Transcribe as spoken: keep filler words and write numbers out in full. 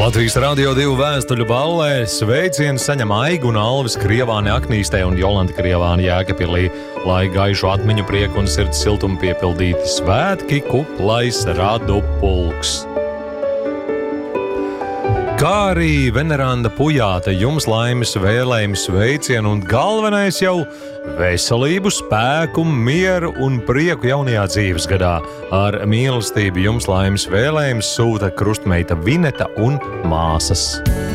Latvijas Radio divu vēstuļu ballē sveicienu saņem Aiga un Alvis Krievāne Aknīstē un Jolanta Krievāne Jēkabpilī, lai gaišu atmiņu prieku un sirds siltumu piepildīti svētki kuplais radu pulks. Kā arī veneranda Pujāte jums laimes vēlējumi sveicienu un galvenais jau veselību, spēku, mieru un prieku jaunajā dzīves gadā. Ar mīlestību jums laimes vēlējums sūta krustmeita Vineta un māsas.